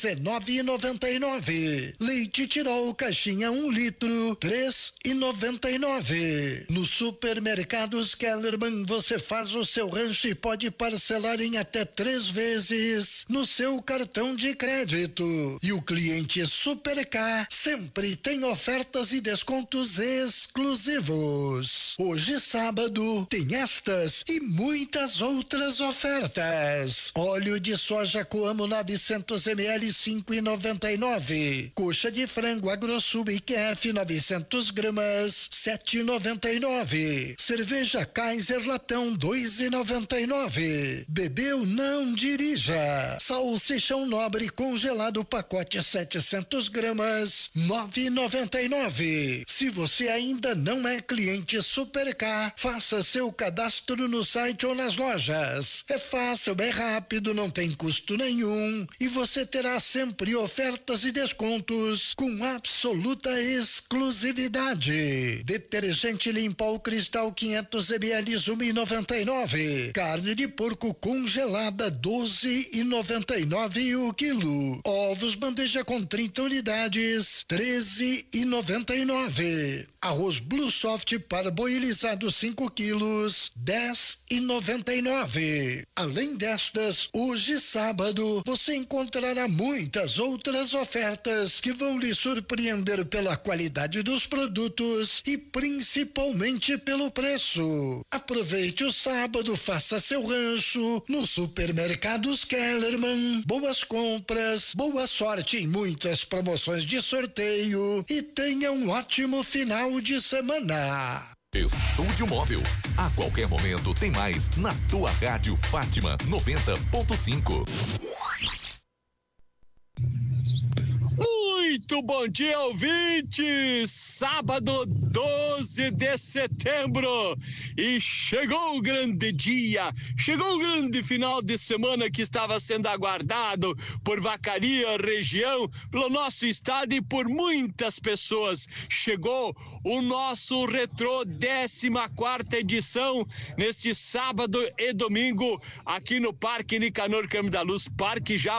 19,99. Leite Tirol caixinha 1 litro, 3,99. No Supermercados Kellerman você faz o seu rancho e pode parcelar em até 3 vezes no seu cartão de crédito. E o cliente Super K sempre tem ofertas e descontos exclusivos. Hoje, sábado, tem estas e muitas outras ofertas. Óleo de soja Coamo 900 ml 5,99. Coxa de frango AgroSul IQF 900 gramas 7,99. Cerveja Kaiser latão 2,99. Bebeu, não dirija. Salsichão Nobre congelado pacote 700 gramas 9,99. Se você ainda não é cliente Super K, faça seu cadastro no site ou nas lojas. É fácil, é rápido, não tem custo nenhum e você terá sempre ofertas e descontos com absoluta exclusividade. Detergente Limpol Cristal 500 ml 1,99. Carne de porco congelada 12,99 o quilo. Ovos bandeja com 30 unidades 13,99. Arroz Blue Soft parboilizado 5 quilos 10,99. Além destas, hoje sábado você encontrará muitas outras ofertas que vão lhe surpreender pela qualidade dos produtos e principalmente pelo preço. Aproveite o sábado, faça seu rancho no Supermercados Kellerman. Boas compras, boa sorte em muitas promoções de sorteio e tenha um ótimo final de semana. Estúdio Móvel. A qualquer momento tem mais na tua rádio Fátima 90.5. Muito bom dia, ouvintes! Sábado 12 de setembro e chegou o grande dia, chegou o grande final de semana que estava sendo aguardado por Vacaria, região, pelo nosso estado e por muitas pessoas. Chegou o nosso Retrô 14ª edição neste sábado e domingo aqui no Parque Nicanor Campos da Luz, parque já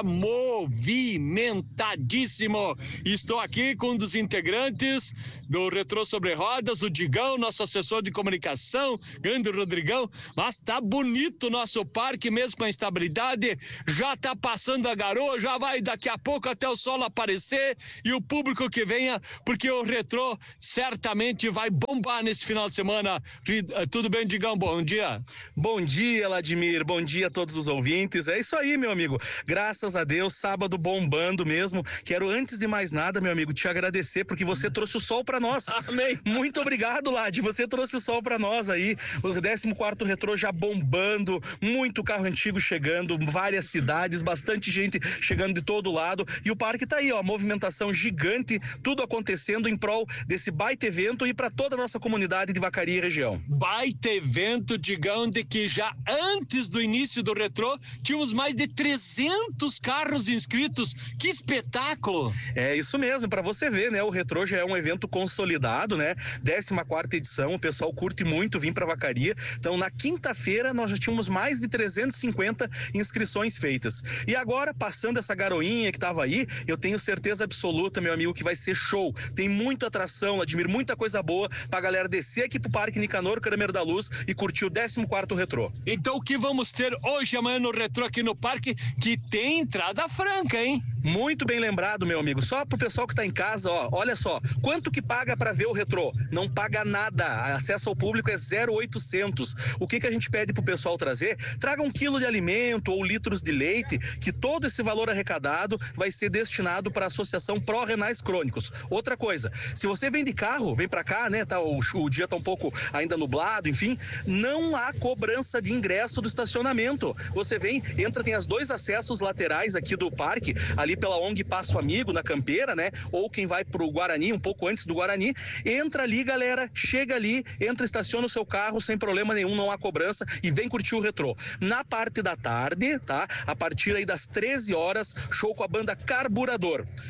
movimentadíssimo. Estou aqui com um dos integrantes do Retrô Sobre Rodas, o Digão, nosso assessor de comunicação, grande Rodrigão, mas tá bonito o nosso parque mesmo com a instabilidade, já tá passando a garoa, já vai daqui a pouco até o sol aparecer e o público que venha, porque o Retrô certamente vai bombar nesse final de semana. Tudo bem, Digão? Bom dia. Bom dia, Vladimir, bom dia a todos os ouvintes, é isso aí, meu amigo, graças a Deus, sábado bombando mesmo. Quero, antes de mais nada, meu amigo, te agradecer porque você trouxe o sol pra nós. Amém. Muito obrigado, Lad, você trouxe o sol pra nós aí, o 14º Retrô já bombando, muito carro antigo chegando, várias cidades, bastante gente chegando de todo lado e o parque tá aí, ó, movimentação gigante, tudo acontecendo em prol desse baita evento e pra toda a nossa comunidade de Vacaria e região. Baita evento, Digão, de que já antes do início do Retrô tínhamos mais de 300 carros inscritos, que espetáculo! É isso mesmo, pra você ver, né, o Retrô já é um evento consolidado, né, 14ª edição, o pessoal curte muito vir pra Vacaria, então na quinta-feira nós já tínhamos mais de 350 inscrições feitas, e agora, passando essa garoinha que tava aí, eu tenho certeza absoluta, meu amigo, que vai ser show, tem muita atração, Admir, muita coisa boa pra galera descer aqui pro Parque Nicanor Campos da Luz e curtir o 14º Retrô. Então o que vamos ter hoje e amanhã no Retrô aqui no parque, que tem entrada franca, hein? Muito bem lembrado, meu amigo. Só pro pessoal que tá em casa, ó, olha só, quanto que paga pra ver o Retrô? Não paga nada, acesso ao público é 0,800. O que a gente pede pro pessoal trazer? Traga 1 quilo de alimento ou litros de leite, que todo esse valor arrecadado vai ser destinado para a Associação Pró Renais Crônicos. Outra coisa, se você vem de carro, vem pra cá, né, tá, o dia tá um pouco ainda nublado, enfim, não há cobrança de ingresso do estacionamento. Você vem, entra, tem os 2 acessos laterais aqui do parque, ali pela ONG Passo Amigo, na Campeira, né? Ou quem vai pro Guarani, um pouco antes do Guarani, entra ali, galera, chega ali, entra, estaciona o seu carro sem problema nenhum, não há cobrança e vem curtir o Retrô. Na parte da tarde, tá? A partir aí das 13 horas, show com a banda Carburador.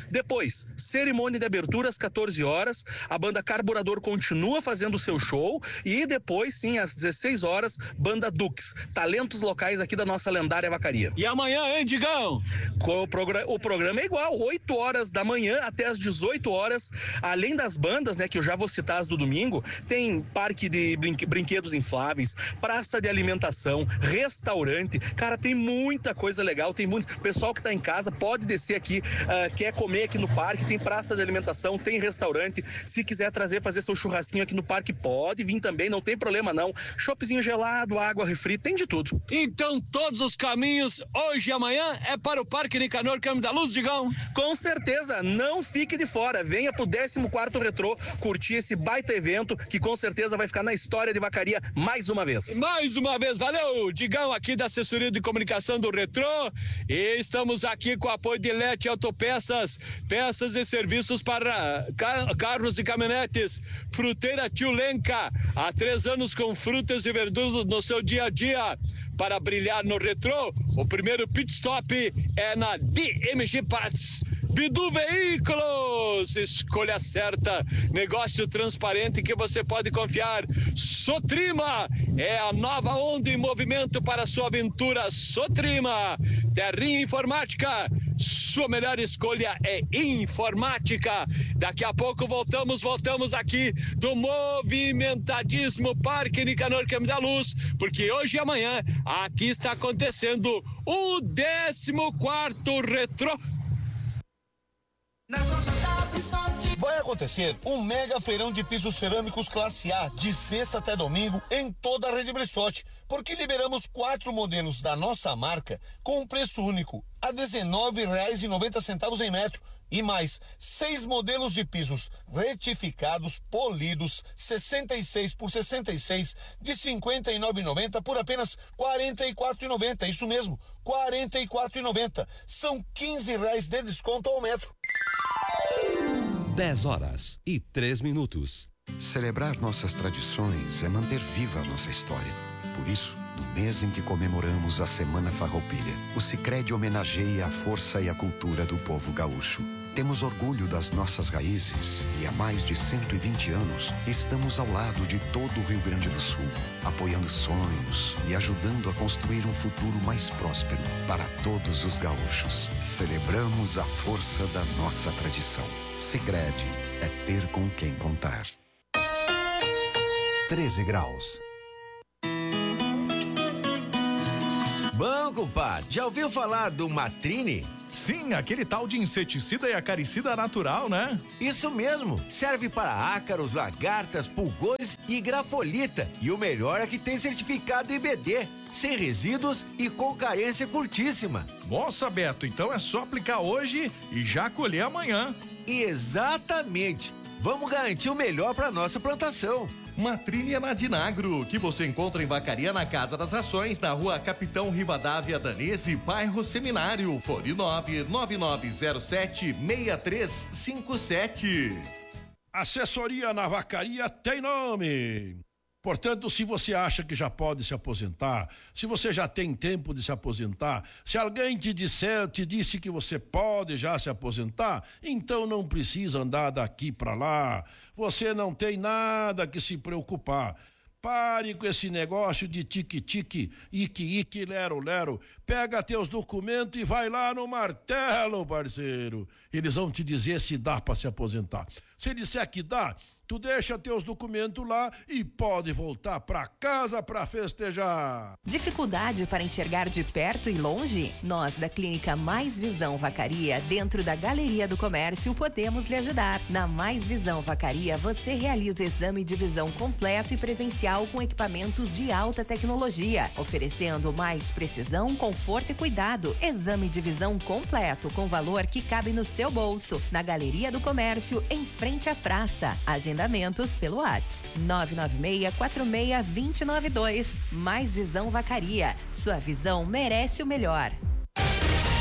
Depois, cerimônia de abertura às 14 horas, a banda Carburador continua fazendo o seu show e depois, sim, às 16 horas, banda Dux, talentos locais aqui da nossa lendária vacaria. E amanhã, hein, Digão? O programa é igual, 8 horas da manhã até as 18 horas, além das bandas, né, que eu já vou citar as do domingo, tem parque de brinquedos infláveis, praça de alimentação, restaurante, cara, tem muita coisa legal, tem muito, pessoal que tá em casa pode descer aqui, quer comer aqui no parque, tem praça de alimentação, tem restaurante, se quiser fazer seu churrasquinho aqui no parque, pode vir também, não tem problema não, choppzinho gelado, água, refri, tem de tudo. Então todos os caminhos, hoje e amanhã, é para o Parque Nicanor Caminho da Luz, Digão? Com certeza, não fique de fora, venha pro 14º Retrô curtir esse baita evento que com certeza vai ficar na história de Vacaria mais uma vez. Mais uma vez, valeu, Digão aqui da assessoria de comunicação do Retrô, e estamos aqui com o apoio de Lete Autopeças, peças e serviços para carros e caminhonetes, Fruteira Tio Lenca, há 3 anos com frutas e verduras no seu dia a dia. Para brilhar no Retrô, o primeiro pit stop é na DMG Parts. Bidu Veículos, escolha certa, negócio transparente que você pode confiar. Sotrima é a nova onda em movimento para a sua aventura. Sotrima, Terrinha Informática, sua melhor escolha é informática. Daqui a pouco voltamos aqui do movimentadíssimo Parque Nicanor Caminho da Luz, porque hoje e amanhã aqui está acontecendo o 14º Retrô. Vai acontecer um mega feirão de pisos cerâmicos classe A de sexta até domingo em toda a rede Bressotti, porque liberamos 4 modelos da nossa marca com um preço único a R$19,90 em metro e mais 6 modelos de pisos retificados, polidos, 66 por 66 de R$59,90 por apenas R$44,90. Isso mesmo, R$44,90. São R$15 de desconto ao metro. 10h03. Celebrar nossas tradições é manter viva a nossa história. Por isso, no mês em que comemoramos a Semana Farroupilha, o Sicredi homenageia a força e a cultura do povo gaúcho. Temos orgulho das nossas raízes e há mais de 120 anos estamos ao lado de todo o Rio Grande do Sul, apoiando sonhos e ajudando a construir um futuro mais próspero para todos os gaúchos. Celebramos a força da nossa tradição. Sicredi é ter com quem contar. 13 graus. Bom, compadre, já ouviu falar do Matrine? Sim, aquele tal de inseticida e acaricida natural, né? Isso mesmo, serve para ácaros, lagartas, pulgões e grafolita. E o melhor é que tem certificado IBD, sem resíduos e com carência curtíssima. Nossa, Beto, então é só aplicar hoje e já colher amanhã. Exatamente, vamos garantir o melhor para nossa plantação. Matrine é na Dinagro, que você encontra em Vacaria na Casa das Rações, na rua Capitão Rivadavia Danese, bairro Seminário, fone 99907-6357. Assessoria na Vacaria tem nome. Portanto, se você acha que já pode se aposentar, se você já tem tempo de se aposentar, se alguém te disse que você pode já se aposentar, então não precisa andar daqui para lá. Você não tem nada que se preocupar. Pare com esse negócio de tique-tique, ique-ique, lero-lero. Pega teus documentos e vai lá no martelo, parceiro. Eles vão te dizer se dá para se aposentar. Se disser que dá, tu deixa teus documentos lá e pode voltar para casa para festejar. Dificuldade para enxergar de perto e longe? Nós, da Clínica Mais Visão Vacaria, dentro da Galeria do Comércio, podemos lhe ajudar. Na Mais Visão Vacaria, você realiza exame de visão completo e presencial com equipamentos de alta tecnologia, oferecendo mais precisão, conforto e cuidado. Exame de visão completo com valor que cabe no seu bolso. Na Galeria do Comércio, em frente à praça. Agendamentos pelo WhatsApp 99646-2092. Mais Visão Vacaria. Sua visão merece o melhor.